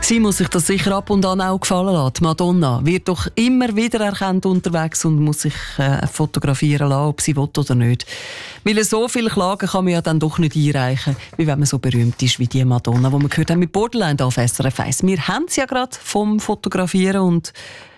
Sie muss sich das sicher ab und an auch gefallen lassen. Madonna wird doch immer wieder erkannt unterwegs und muss sich fotografieren lassen, ob sie will oder nicht. Weil so viele Klagen kann man ja dann doch nicht einreichen, wie wenn man so berühmt ist wie die Madonna, die wir gehört haben mit Borderline auf SRF 1. Wir haben es ja gerade vom Fotografieren und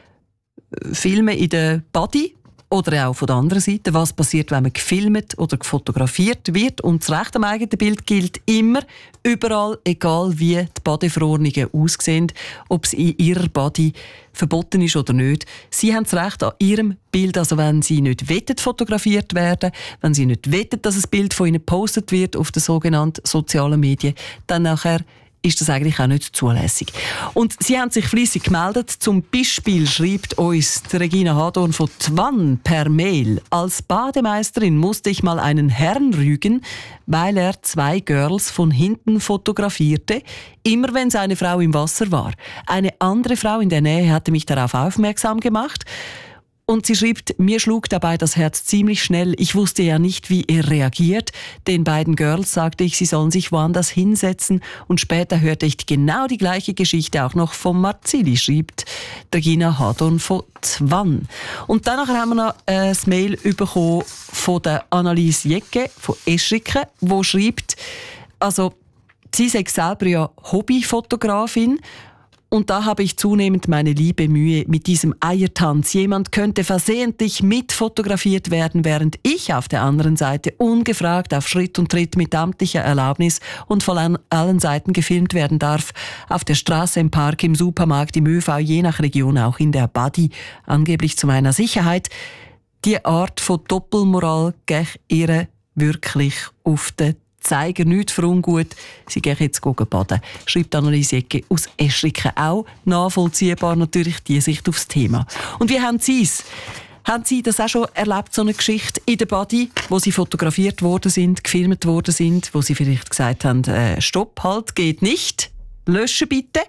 Filmen in der Body. Oder auch von der anderen Seite, was passiert, wenn man gefilmt oder fotografiert wird. Und das Recht am eigenen Bild gilt immer, überall, egal wie die Bodyverordnungen aussehen, ob es in ihrer Body verboten ist oder nicht. Sie haben das Recht an ihrem Bild, also wenn sie nicht wollen, fotografiert werden, wenn sie nicht wollen, dass ein Bild von ihnen gepostet wird auf den sogenannten sozialen Medien, dann nachher ist das eigentlich auch nicht zulässig. Und Sie haben sich fleissig gemeldet. Zum Beispiel schreibt uns die Regina Hadorn von Twann per Mail: Als Bademeisterin musste ich mal einen Herrn rügen, weil er 2 Girls von hinten fotografierte, immer wenn seine Frau im Wasser war. Eine andere Frau in der Nähe hatte mich darauf aufmerksam gemacht. Und sie schreibt, mir schlug dabei das Herz ziemlich schnell. Ich wusste ja nicht, wie er reagiert. Den beiden Girls sagte ich, sie sollen sich woanders hinsetzen. Und später hörte ich genau die gleiche Geschichte auch noch vom Marzili, schreibt Regina Hadorn von Twann. Und danach haben wir noch ein Mail bekommen von der Annelies Jecke von Eschriken, die schreibt, also sie sei selber ja Hobbyfotografin. Und da habe ich zunehmend meine liebe Mühe mit diesem Eiertanz. Jemand könnte versehentlich mitfotografiert werden, während ich auf der anderen Seite ungefragt auf Schritt und Tritt mit amtlicher Erlaubnis und von allen Seiten gefilmt werden darf. Auf der Straße, im Park, im Supermarkt, im ÖV, je nach Region, auch in der Body, angeblich zu meiner Sicherheit. Die Art von Doppelmoral geht ihr wirklich auf den Zeiger, nichts für ungut. Sie gehen jetzt baden, schreibt Annelies Ecke aus Eschriken. Auch nachvollziehbar natürlich die Sicht aufs Thema. Und wie haben Sie es? Haben Sie das auch schon erlebt, so eine Geschichte in der Body, wo Sie fotografiert worden sind, gefilmt worden sind, wo Sie vielleicht gesagt haben, stopp, halt, geht nicht, löschen bitte?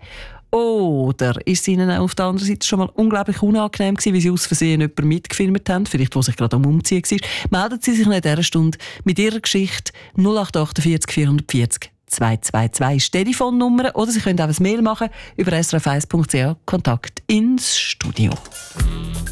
Oder ist es Ihnen auf der anderen Seite schon mal unglaublich unangenehm gewesen, wie Sie aus Versehen jemanden mitgefilmt haben, vielleicht wo sich gerade am Umziehen war? Melden Sie sich in dieser Stunde mit Ihrer Geschichte 0848 440 222 ist die Telefonnummer, oder Sie können auch ein Mail machen über srf1.ch, Kontakt ins Studio.